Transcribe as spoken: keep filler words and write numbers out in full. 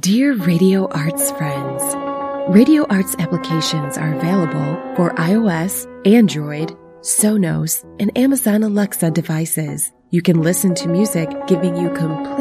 Dear Radio Arts friends, Radio Arts applications are available for iOS, Android, Sonos, and Amazon Alexa devices. You can listen to music giving you complete